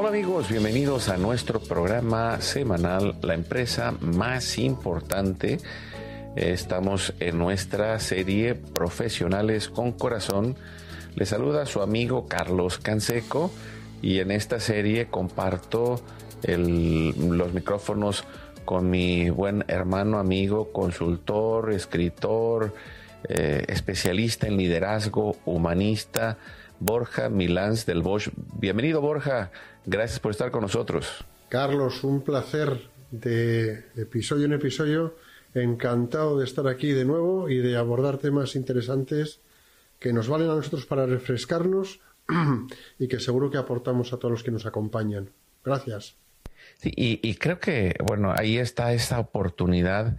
Hola amigos, bienvenidos a nuestro programa semanal, La Empresa Más Importante. Estamos en nuestra serie Profesionales con Corazón. Les saluda su amigo Carlos Canseco y en esta serie comparto los micrófonos con mi buen hermano, amigo, consultor, escritor, especialista en liderazgo, humanista, Borja Milans del Bosch. Bienvenido, Borja. Gracias por estar con nosotros. Carlos, un placer de episodio en episodio. Encantado de estar aquí de nuevo y de abordar temas interesantes que nos valen a nosotros para refrescarnos y que seguro que aportamos a todos los que nos acompañan. Gracias. Sí, y creo que, bueno, ahí está esa oportunidad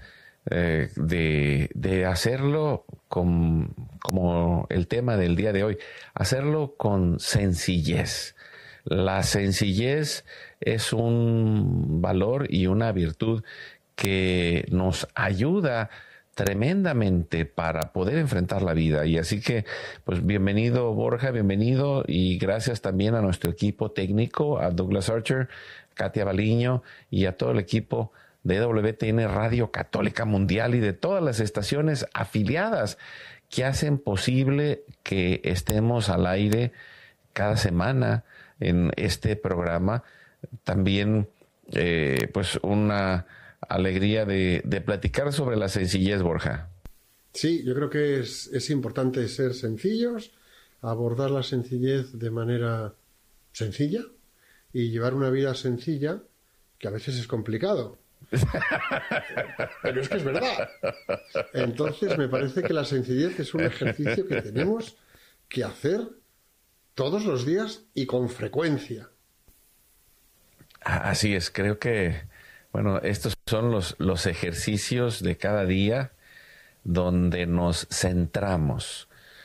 de hacerlo como el tema del día de hoy, hacerlo con sencillez. La sencillez es un valor y una virtud que nos ayuda tremendamente para poder enfrentar la vida. Y así que, pues bienvenido Borja, bienvenido, y gracias también a nuestro equipo técnico, a Douglas Archer, Katia Baliño y a todo el equipo de WTN Radio Católica Mundial y de todas las estaciones afiliadas que hacen posible que estemos al aire cada semana en este programa. También pues una alegría de platicar sobre la sencillez, Borja. Sí, yo creo que es importante ser sencillos, abordar la sencillez de manera sencilla y llevar una vida sencilla, que a veces es complicado. Pero es que es verdad. Entonces me parece que la sencillez es un ejercicio que tenemos que hacer todos los días y con frecuencia. Así es, creo que, bueno, estos son los ejercicios de cada día donde nos centramos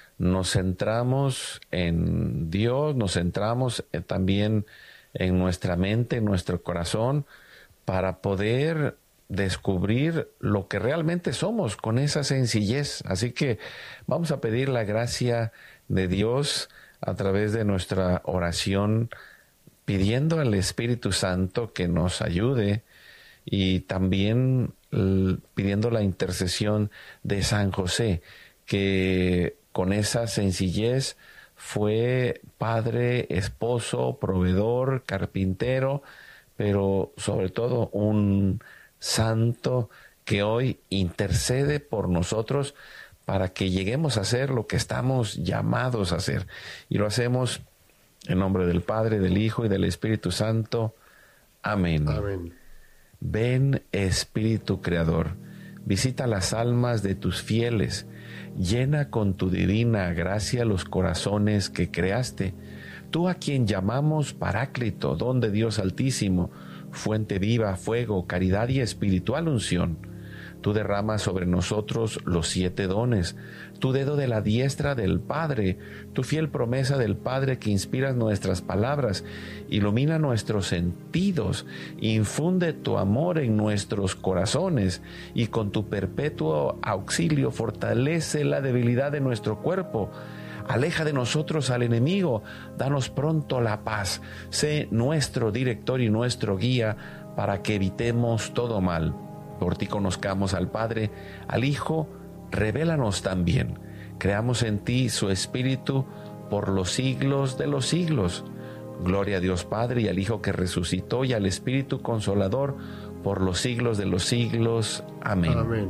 en Dios, nos centramos también en nuestra mente, en nuestro corazón, para poder descubrir lo que realmente somos con esa sencillez. Así que vamos a pedir la gracia de Dios a través de nuestra oración, pidiendo al Espíritu Santo que nos ayude y también pidiendo la intercesión de San José, que con esa sencillez fue padre, esposo, proveedor, carpintero, pero sobre todo un santo que hoy intercede por nosotros para que lleguemos a ser lo que estamos llamados a ser. Y lo hacemos en nombre del Padre, del Hijo y del Espíritu Santo. Amén. Amén. Ven, Espíritu Creador, visita las almas de tus fieles, llena con tu divina gracia los corazones que creaste. Tú a quien llamamos Paráclito, don de Dios Altísimo, fuente viva, fuego, caridad y espiritual unción. Tú derramas sobre nosotros los 7 dones, tu dedo de la diestra del Padre, tu fiel promesa del Padre que inspiras nuestras palabras, ilumina nuestros sentidos, infunde tu amor en nuestros corazones y con tu perpetuo auxilio fortalece la debilidad de nuestro cuerpo. Aleja de nosotros al enemigo, danos pronto la paz, sé nuestro director y nuestro guía para que evitemos todo mal. Por ti conozcamos al Padre, al Hijo, revélanos también. Creamos en ti su Espíritu por los siglos de los siglos. Gloria a Dios Padre y al Hijo que resucitó y al Espíritu Consolador por los siglos de los siglos. Amén. Amén.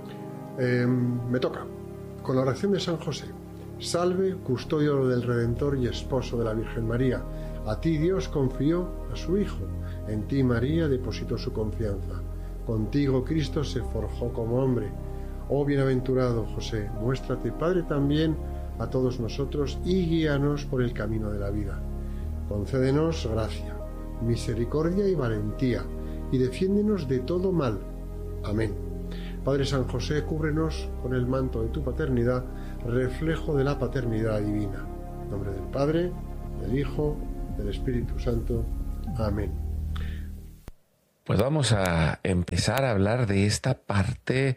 Me toca. Con la oración de San José. Salve, custodio del Redentor y esposo de la Virgen María. A ti Dios confió a su Hijo. En ti María depositó su confianza. Contigo Cristo se forjó como hombre. Oh bienaventurado José, muéstrate Padre también a todos nosotros y guíanos por el camino de la vida. Concédenos gracia, misericordia y valentía, y defiéndenos de todo mal. Amén. Padre San José, cúbrenos con el manto de tu paternidad, reflejo de la paternidad divina. En nombre del Padre, del Hijo, del Espíritu Santo. Amén. Pues vamos a empezar a hablar de esta parte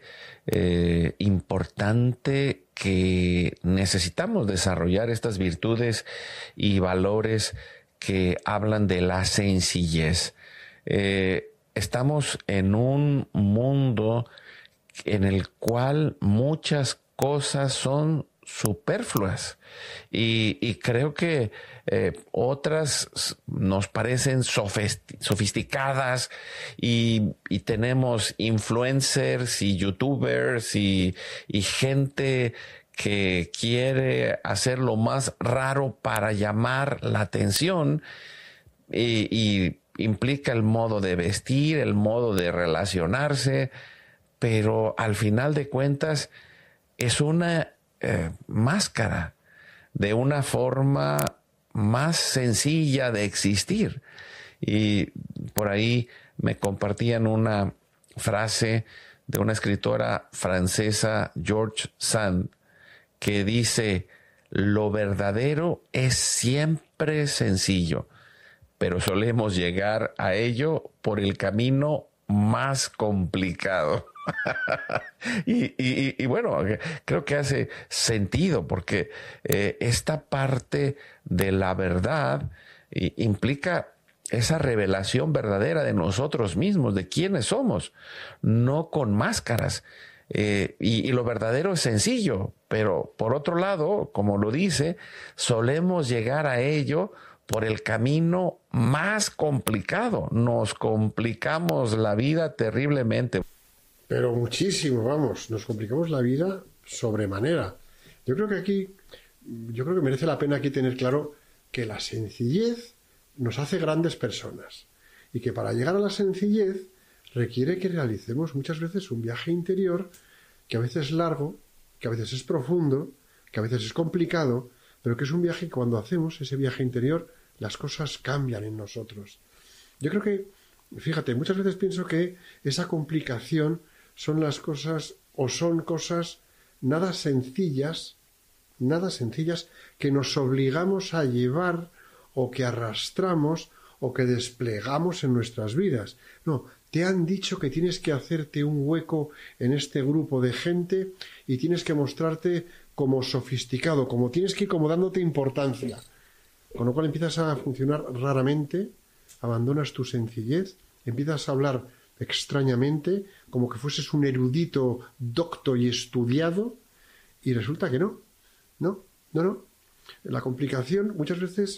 importante que necesitamos desarrollar, estas virtudes y valores que hablan de la sencillez. Estamos en un mundo en el cual muchas cosas son superfluas y creo que otras nos parecen sofisticadas y tenemos influencers y youtubers y gente que quiere hacer lo más raro para llamar la atención y implica el modo de vestir, el modo de relacionarse, pero al final de cuentas es una máscara de una forma más sencilla de existir. Y por ahí me compartían una frase de una escritora francesa, George Sand, que dice: lo verdadero es siempre sencillo, pero solemos llegar a ello por el camino más complicado. y bueno, creo que hace sentido porque esta parte de la verdad implica esa revelación verdadera de nosotros mismos, de quiénes somos, no con máscaras. Y lo verdadero es sencillo, pero por otro lado, como lo dice, solemos llegar a ello por el camino más complicado. Nos complicamos la vida terriblemente. Pero muchísimo, vamos, nos complicamos la vida sobremanera. Yo creo que merece la pena aquí tener claro que la sencillez nos hace grandes personas y que para llegar a la sencillez requiere que realicemos muchas veces un viaje interior que a veces es largo, que a veces es profundo, que a veces es complicado, pero que es un viaje que cuando hacemos ese viaje interior las cosas cambian en nosotros. Yo creo que, fíjate, muchas veces pienso que esa complicación son las cosas o son cosas nada sencillas que nos obligamos a llevar o que arrastramos o que desplegamos en nuestras vidas. No, te han dicho que tienes que hacerte un hueco en este grupo de gente y tienes que mostrarte como sofisticado, como tienes que ir como dándote importancia. Con lo cual empiezas a funcionar raramente, abandonas tu sencillez, empiezas a hablar extrañamente, como que fueses un erudito docto y estudiado, y resulta que no. La complicación muchas veces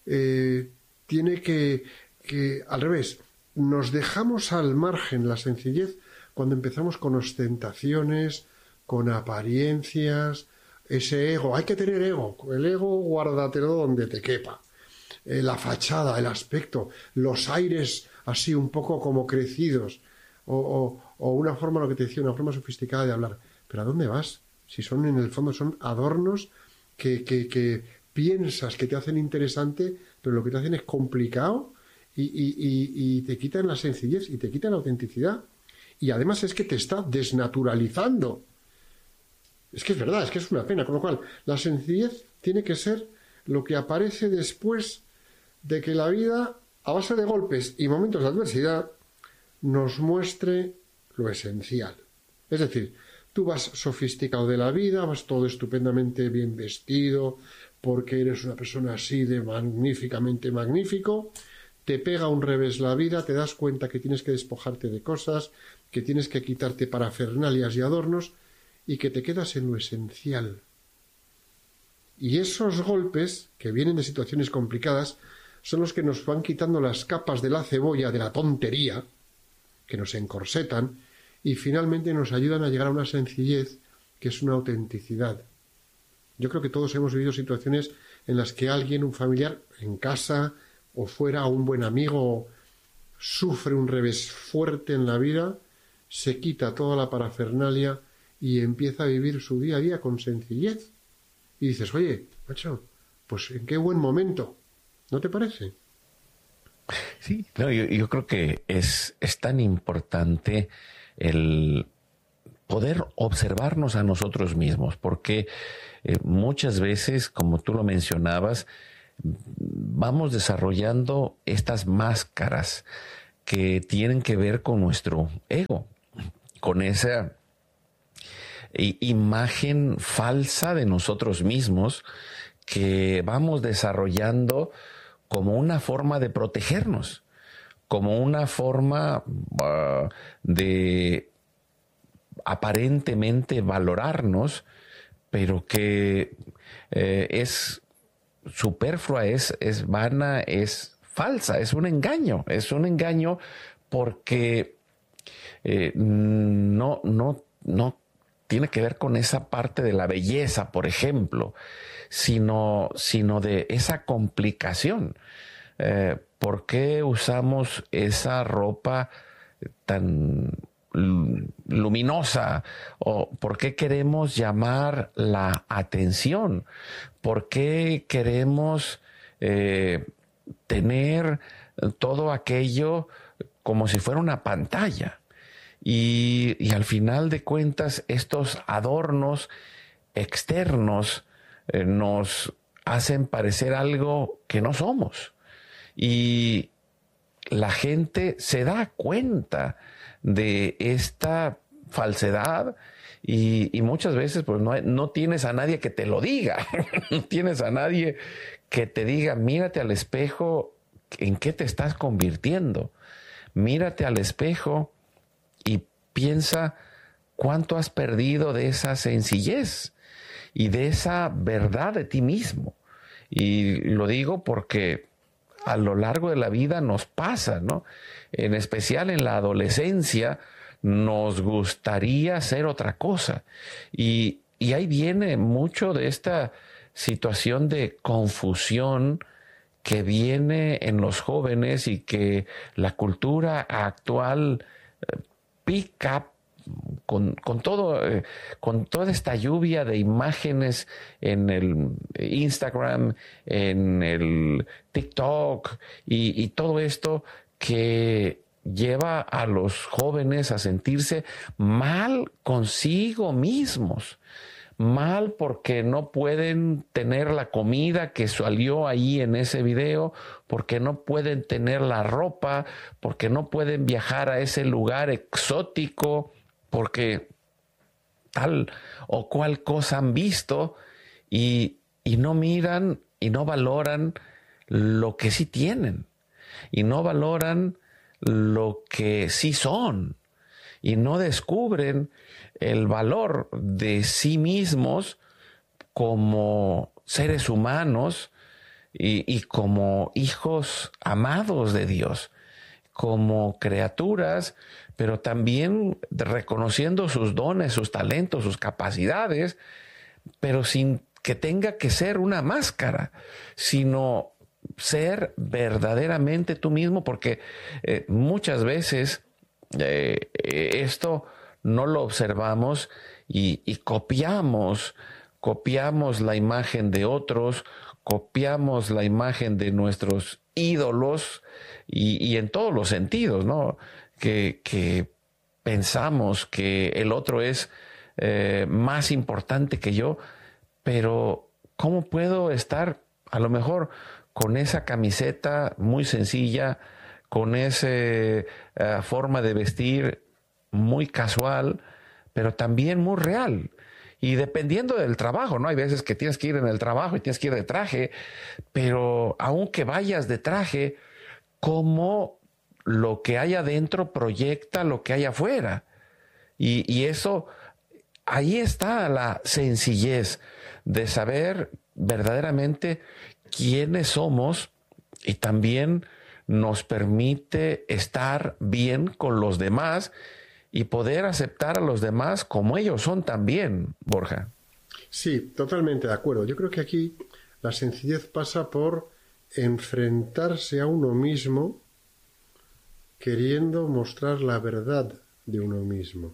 tiene que al revés, nos dejamos al margen la sencillez cuando empezamos con ostentaciones, con apariencias, ese ego. Hay que tener ego. El ego, guárdatelo donde te quepa. La fachada, el aspecto, los aires así un poco como crecidos, o una forma, lo que te decía, una forma sofisticada de hablar. ¿Pero a dónde vas? Si son, en el fondo, son adornos que piensas que te hacen interesante, pero lo que te hacen es complicado y te quitan la sencillez y te quitan la autenticidad. Y además es que te está desnaturalizando. Es que es verdad, es que es una pena. Con lo cual, la sencillez tiene que ser lo que aparece después de que la vida, a base de golpes y momentos de adversidad, nos muestre lo esencial. Es decir, tú vas sofisticado de la vida, vas todo estupendamente bien vestido, porque eres una persona así de magníficamente magnífico, te pega un revés la vida, te das cuenta que tienes que despojarte de cosas, que tienes que quitarte parafernalias y adornos, y que te quedas en lo esencial. Y esos golpes, que vienen de situaciones complicadas, son los que nos van quitando las capas de la cebolla, de la tontería, que nos encorsetan, y finalmente nos ayudan a llegar a una sencillez que es una autenticidad. Yo creo que todos hemos vivido situaciones en las que alguien, un familiar, en casa o fuera, un buen amigo, sufre un revés fuerte en la vida, se quita toda la parafernalia y empieza a vivir su día a día con sencillez. Y dices, oye, macho, pues en qué buen momento, ¿no te parece? Sí, no, yo creo que es tan importante el poder observarnos a nosotros mismos, porque muchas veces, como tú lo mencionabas, vamos desarrollando estas máscaras que tienen que ver con nuestro ego, con esa imagen falsa de nosotros mismos que vamos desarrollando como una forma de protegernos, como una forma de aparentemente valorarnos, pero que es superflua, es vana, es falsa, es un engaño porque no tiene que ver con esa parte de la belleza, por ejemplo, sino de esa complicación. ¿Por qué usamos esa ropa tan luminosa? ¿O por qué queremos llamar la atención? ¿Por qué queremos tener todo aquello como si fuera una pantalla? Y al final de cuentas, estos adornos externos nos hacen parecer algo que no somos. Y la gente se da cuenta de esta falsedad y muchas veces pues no tienes a nadie que te lo diga. No tienes a nadie que te diga, mírate al espejo, ¿en qué te estás convirtiendo? Mírate al espejo y piensa cuánto has perdido de esa sencillez y de esa verdad de ti mismo. Y lo digo porque a lo largo de la vida nos pasa, ¿no? En especial en la adolescencia nos gustaría ser otra cosa. Y ahí viene mucho de esta situación de confusión que viene en los jóvenes y que la cultura actual pica con toda esta lluvia de imágenes en el Instagram, en el TikTok y todo esto que lleva a los jóvenes a sentirse mal consigo mismos. Mal porque no pueden tener la comida que salió ahí en ese video, porque no pueden tener la ropa, porque no pueden viajar a ese lugar exótico, porque tal o cual cosa han visto y no miran y no valoran lo que sí tienen y no valoran lo que sí son y no descubren el valor de sí mismos como seres humanos y como hijos amados de Dios, como criaturas, pero también reconociendo sus dones, sus talentos, sus capacidades, pero sin que tenga que ser una máscara, sino ser verdaderamente tú mismo, porque muchas veces esto no lo observamos y copiamos la imagen de otros, copiamos la imagen de nuestros ídolos y en todos los sentidos, ¿no? Que pensamos que el otro es más importante que yo, pero ¿cómo puedo estar a lo mejor con esa camiseta muy sencilla, con esa forma de vestir muy casual, pero también muy real? Y dependiendo del trabajo, ¿no? Hay veces que tienes que ir en el trabajo y tienes que ir de traje, pero aunque vayas de traje, ¿cómo lo que hay adentro proyecta lo que hay afuera? Y eso, ahí está la sencillez de saber verdaderamente quiénes somos y también nos permite estar bien con los demás y poder aceptar a los demás como ellos son también, Borja. Sí, totalmente de acuerdo. Yo creo que aquí la sencillez pasa por enfrentarse a uno mismo queriendo mostrar la verdad de uno mismo.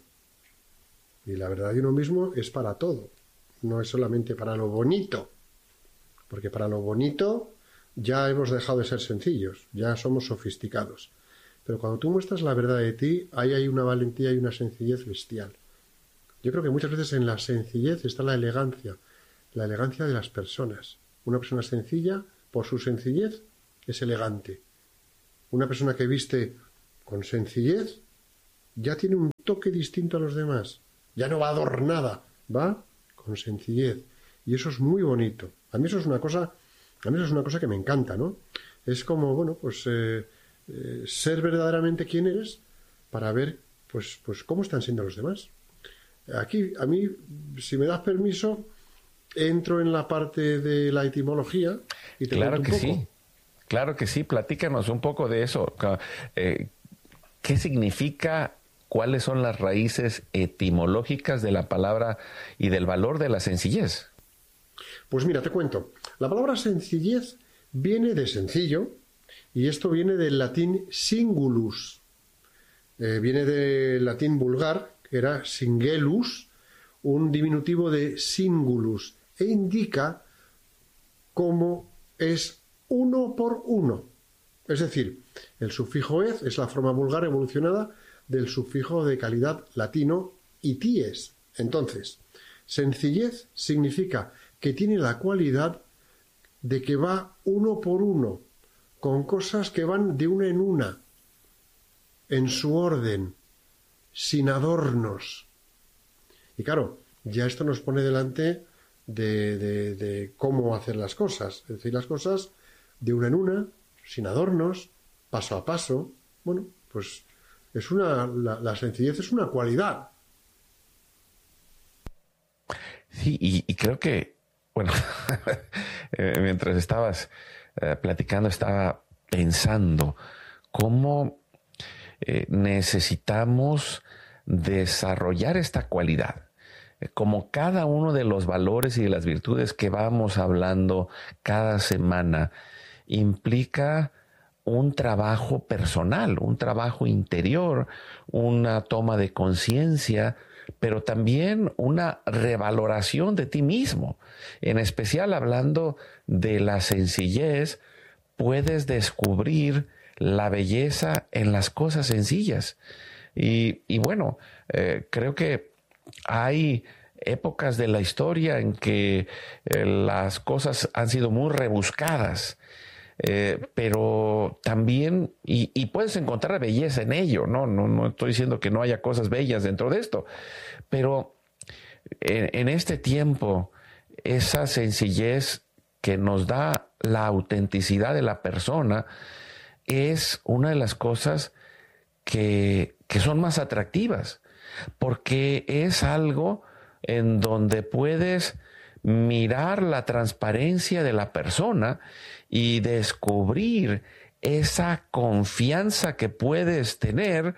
Y la verdad de uno mismo es para todo, no es solamente para lo bonito, porque para lo bonito ya hemos dejado de ser sencillos, ya somos sofisticados. Pero cuando tú muestras la verdad de ti, ahí hay una valentía y una sencillez bestial. Yo creo que muchas veces en la sencillez está la elegancia de las personas. Una persona sencilla, por su sencillez, es elegante. Una persona que viste con sencillez ya tiene un toque distinto a los demás. Ya no va adornada, va con sencillez. Y eso es muy bonito. A mí eso es una cosa que me encanta, ¿no? Es como, bueno, pues ser verdaderamente quien eres para ver, pues cómo están siendo los demás. Aquí, a mí, si me das permiso, entro en la parte de la etimología y te cuento un poco. Sí, claro que sí, platícanos un poco de eso. ¿Qué significa? ¿Cuáles son las raíces etimológicas de la palabra y del valor de la sencillez? Pues mira, te cuento. La palabra sencillez viene de sencillo, y esto viene del latín singulus. Viene del latín vulgar, que era singelus, un diminutivo de singulus, e indica cómo es uno por uno. Es decir, el sufijo ez es la forma vulgar evolucionada del sufijo de calidad latino ities. Entonces, sencillez significa que tiene la cualidad de que va uno por uno, con cosas que van de una en su orden, sin adornos. Y claro, ya esto nos pone delante de cómo hacer las cosas. Es decir, las cosas de una en una, sin adornos, paso a paso. Bueno, pues la sencillez es una cualidad. Sí, y creo que, bueno, mientras estabas platicando, estaba pensando cómo necesitamos desarrollar esta cualidad. Como cada uno de los valores y de las virtudes que vamos hablando cada semana implica un trabajo personal, un trabajo interior, una toma de conciencia, pero también una revaloración de ti mismo. En especial hablando de la sencillez, puedes descubrir la belleza en las cosas sencillas. Y bueno, creo que hay épocas de la historia en que las cosas han sido muy rebuscadas, pero también, y puedes encontrar belleza en ello, no estoy diciendo que no haya cosas bellas dentro de esto, pero en este tiempo, esa sencillez que nos da la autenticidad de la persona es una de las cosas que son más atractivas, porque es algo en donde puedes mirar la transparencia de la persona y descubrir esa confianza que puedes tener,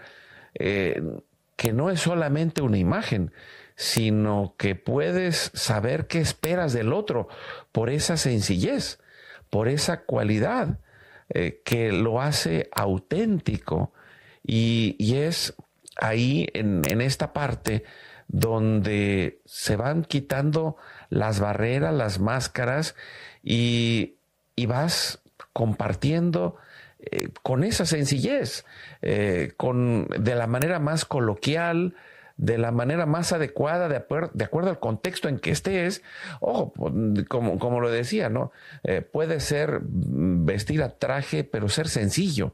que no es solamente una imagen, sino que puedes saber qué esperas del otro por esa sencillez, por esa cualidad que lo hace auténtico. Y es ahí en esta parte donde se van quitando las barreras, las máscaras, y vas compartiendo con esa sencillez, de la manera más coloquial, de la manera más adecuada, de acuerdo al contexto en que estés. Ojo, como lo decía, ¿no? Puede ser vestir a traje, pero ser sencillo.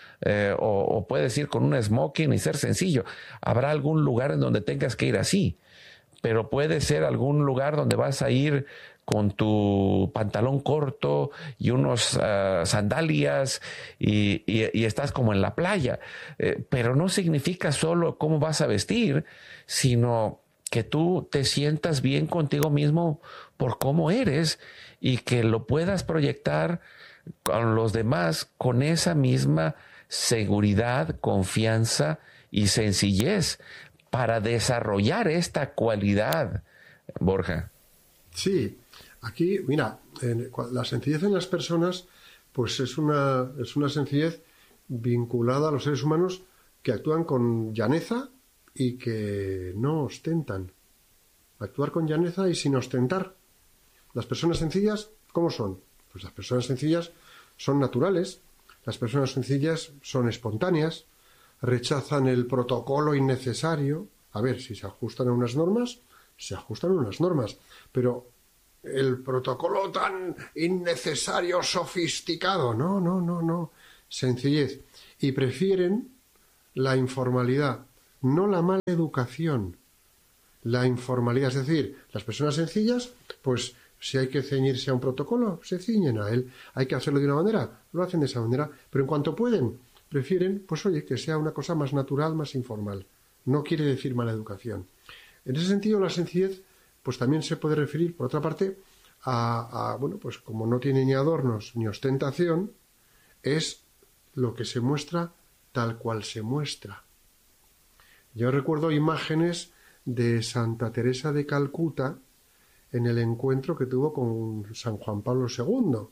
O puedes ir con un smoking y ser sencillo. Habrá algún lugar en donde tengas que ir así, pero puede ser algún lugar donde vas a ir con tu pantalón corto y unos sandalias y estás como en la playa. Pero no significa solo cómo vas a vestir, sino que tú te sientas bien contigo mismo por cómo eres y que lo puedas proyectar con los demás con esa misma seguridad, confianza y sencillez para desarrollar esta cualidad, Borja. Sí, aquí, mira, la sencillez en las personas, pues es una sencillez vinculada a los seres humanos que actúan con llaneza y que no ostentan. Actuar con llaneza y sin ostentar. Las personas sencillas, ¿cómo son? Pues las personas sencillas son naturales. Las personas sencillas son espontáneas, rechazan el protocolo innecesario. A ver, si se ajustan a unas normas, se ajustan a unas normas, pero el protocolo tan innecesario, sofisticado, no. Sencillez. Y prefieren la informalidad, no la mala educación, la informalidad. Es decir, las personas sencillas, pues Si hay que ceñirse a un protocolo, se ciñen a él. Hay que hacerlo de una manera, lo hacen de esa manera. Pero en cuanto pueden, prefieren, pues oye, que sea una cosa más natural, más informal. No quiere decir mala educación. En ese sentido, la sencillez, pues también se puede referir, por otra parte, bueno, pues como no tiene ni adornos ni ostentación, es lo que se muestra tal cual se muestra. Yo recuerdo imágenes de Santa Teresa de Calcuta en el encuentro que tuvo con San Juan Pablo II,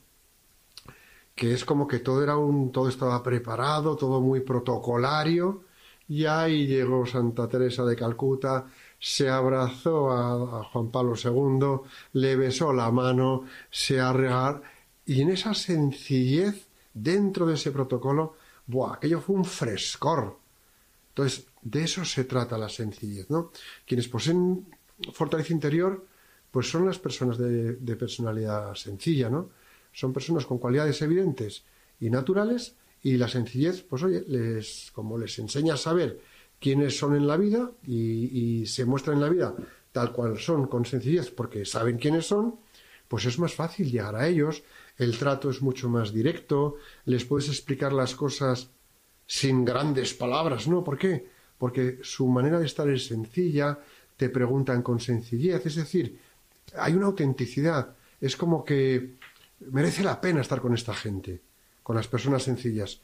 que es como que todo estaba preparado, todo muy protocolario, y ahí llegó Santa Teresa de Calcuta, se abrazó a Juan Pablo II, le besó la mano, se arregló, y en esa sencillez, dentro de ese protocolo, ¡buah!, aquello fue un frescor. Entonces, de eso se trata la sencillez, ¿no? Quienes poseen fortaleza interior, pues son las personas de personalidad sencilla, ¿no? Son personas con cualidades evidentes y naturales, y la sencillez, pues oye, como les enseña a saber quiénes son en la vida y se muestran en la vida tal cual son, con sencillez, porque saben quiénes son, pues es más fácil llegar a ellos, el trato es mucho más directo, les puedes explicar las cosas sin grandes palabras, ¿no? ¿Por qué? Porque su manera de estar es sencilla, te preguntan con sencillez, es decir, hay una autenticidad, es como que merece la pena estar con esta gente, con las personas sencillas.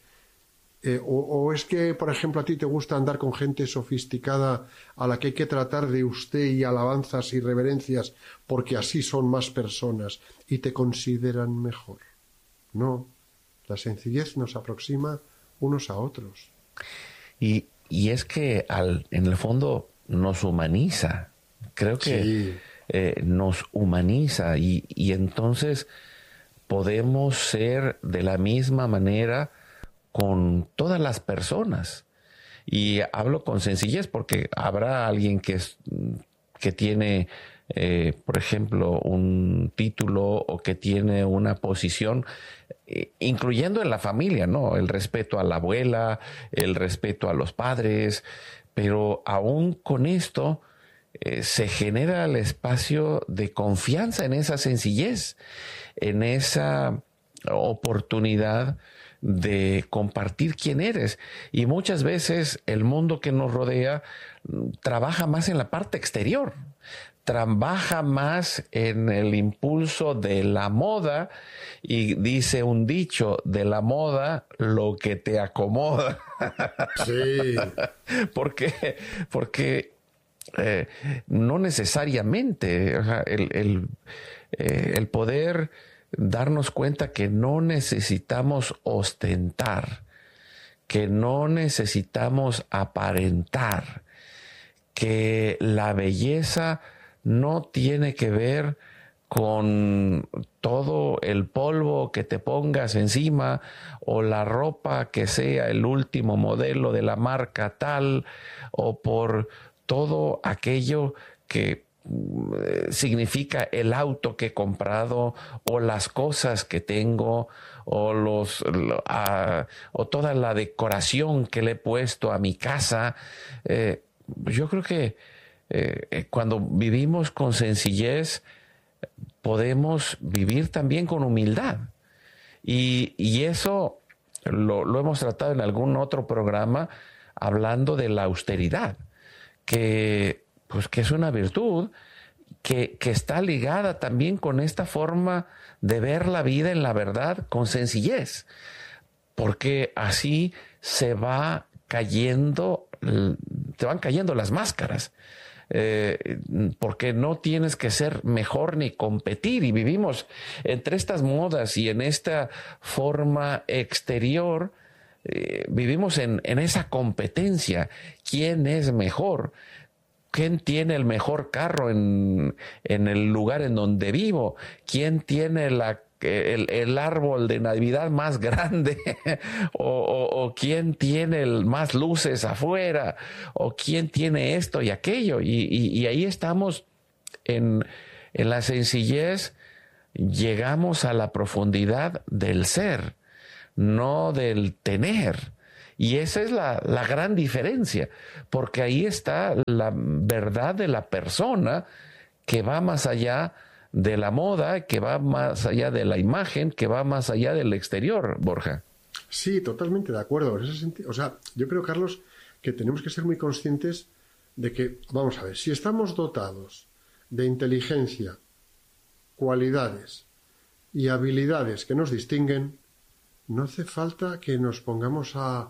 O es que, por ejemplo, a ti te gusta andar con gente sofisticada a la que hay que tratar de usted y alabanzas y reverencias porque así son más personas y te consideran mejor. No, la sencillez nos aproxima unos a otros. Y es que en el fondo nos humaniza. Creo que sí. Nos humaniza y entonces podemos ser de la misma manera con todas las personas. Y hablo con sencillez porque habrá alguien que tiene, por ejemplo, un título o que tiene una posición, incluyendo en la familia, ¿no? El respeto a la abuela, el respeto a los padres, pero aún con esto se genera el espacio de confianza en esa sencillez, en esa oportunidad de compartir quién eres. Y muchas veces el mundo que nos rodea trabaja más en la parte exterior, trabaja más en el impulso de la moda, y dice un dicho, de la moda lo que te acomoda. Sí. Porque no necesariamente, o sea, el poder darnos cuenta que no necesitamos ostentar, que no necesitamos aparentar, que la belleza no tiene que ver con todo el polvo que te pongas encima o la ropa que sea el último modelo de la marca tal, o por todo aquello que significa el auto que he comprado o las cosas que tengo o toda la decoración que le he puesto a mi casa. Yo creo que cuando vivimos con sencillez podemos vivir también con humildad, y eso lo hemos tratado en algún otro programa, hablando de la austeridad, que es una virtud que está ligada también con esta forma de ver la vida en la verdad con sencillez, porque así te van cayendo las máscaras, porque no tienes que ser mejor ni competir, y vivimos entre estas modas y en esta forma exterior. Vivimos en esa competencia. ¿Quién es mejor? ¿Quién tiene el mejor carro en el lugar en donde vivo? ¿Quién tiene el árbol de Navidad más grande? o quién tiene más luces afuera? ¿O quién tiene esto y aquello? Y ahí estamos en la sencillez. Llegamos a la profundidad del ser, no del tener. Y esa es la gran diferencia, porque ahí está la verdad de la persona, que va más allá de la moda, que va más allá de la imagen, que va más allá del exterior, Borja. Sí, totalmente de acuerdo. En ese sentido, o sea, yo creo, Carlos, que tenemos que ser muy conscientes de que, vamos a ver, si estamos dotados de inteligencia, cualidades y habilidades que nos distinguen, no hace falta que nos pongamos a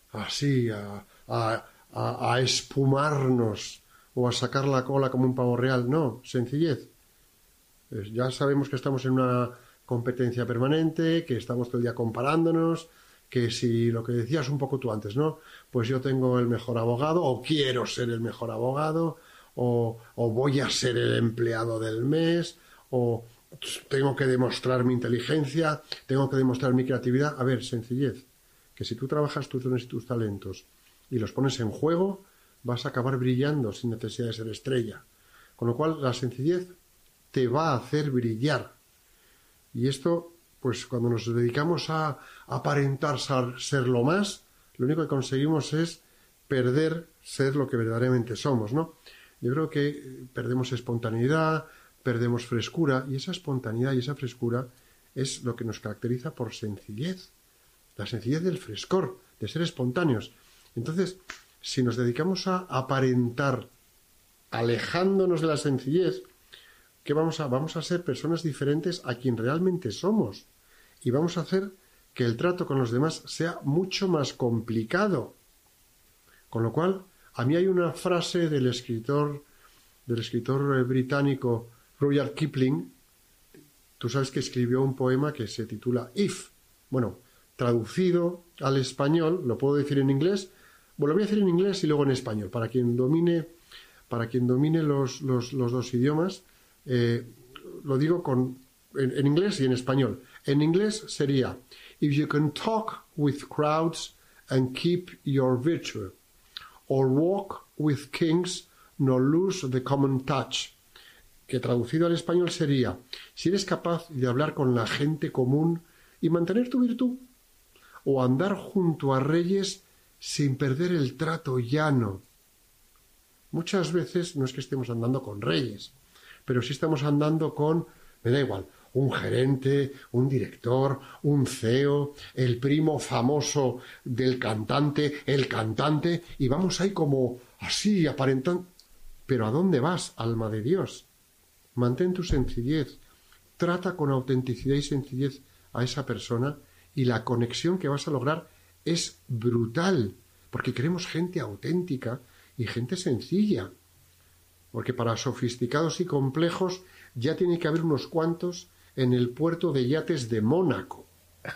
espumarnos o a sacar la cola como un pavo real. No, sencillez. Ya sabemos que estamos en una competencia permanente, que estamos todo el día comparándonos, que si lo que decías un poco tú antes, ¿no? Pues yo tengo el mejor abogado, o quiero ser el mejor abogado, o voy a ser el empleado del mes, o tengo que demostrar mi inteligencia, tengo que demostrar mi creatividad. A ver, sencillez, que si tú trabajas tus dones y tus talentos y los pones en juego, vas a acabar brillando sin necesidad de ser estrella. Con lo cual, la sencillez te va a hacer brillar. Y esto, pues cuando nos dedicamos a aparentar ser lo más, lo único que conseguimos es perder ser lo que verdaderamente somos, ¿no? Yo creo que perdemos espontaneidad, perdemos frescura, y esa espontaneidad y esa frescura es lo que nos caracteriza por sencillez. La sencillez del frescor, de ser espontáneos. Entonces, si nos dedicamos a aparentar, alejándonos de la sencillez, ¿qué vamos a ser personas diferentes a quien realmente somos? Y vamos a hacer que el trato con los demás sea mucho más complicado. Con lo cual, a mí hay una frase del escritor británico Rudyard Kipling. Tú sabes que escribió un poema que se titula If. Bueno, traducido al español, lo puedo decir en inglés. Bueno, lo voy a decir en inglés y luego en español, para quien domine los dos idiomas. Lo digo en inglés y en español. En inglés sería: If you can talk with crowds and keep your virtue, or walk with kings, nor lose the common touch. Que traducido al español sería: si eres capaz de hablar con la gente común y mantener tu virtud, o andar junto a reyes sin perder el trato llano. Muchas veces no es que estemos andando con reyes, pero sí estamos andando con, me da igual, un gerente, un director, un CEO, el primo famoso del cantante, el cantante, y vamos ahí como así, aparentando. Pero ¿a dónde vas, alma de Dios? Mantén tu sencillez, trata con autenticidad y sencillez a esa persona, y la conexión que vas a lograr es brutal, porque queremos gente auténtica y gente sencilla. Porque para sofisticados y complejos ya tiene que haber unos cuantos en el puerto de yates de Mónaco.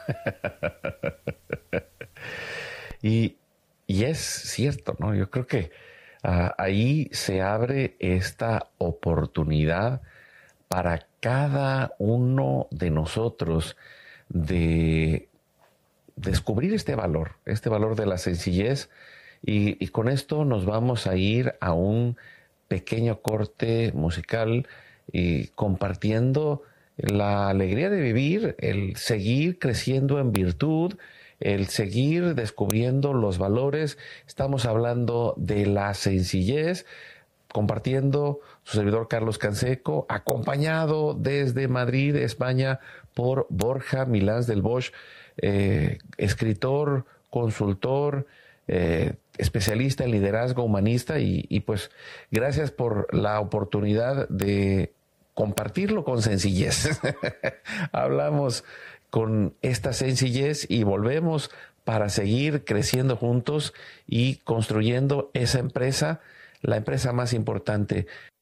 Y es cierto, ¿no? Yo creo que ahí se abre esta oportunidad para cada uno de nosotros de descubrir este valor de la sencillez, y con esto nos vamos a ir a un pequeño corte musical y compartiendo la alegría de vivir, el seguir creciendo en virtud, el seguir descubriendo los valores. Estamos hablando de la sencillez, compartiendo su servidor Carlos Canseco, acompañado desde Madrid, España, por Borja Milans del Bosch, escritor, consultor, especialista en liderazgo humanista, y pues gracias por la oportunidad de compartirlo con sencillez. Hablamos con esta sencillez y volvemos para seguir creciendo juntos y construyendo esa empresa, la empresa más importante